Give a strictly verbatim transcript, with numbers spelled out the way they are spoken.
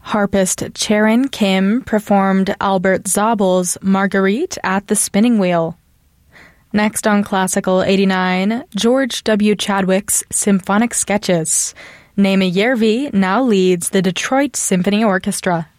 Harpist Charon Kim performed Albert Zabel's Marguerite at the spinning wheel. Next on Classical eighty-nine, George W. Chadwick's Symphonic Sketches. Naima Järvi now leads the Detroit Symphony Orchestra.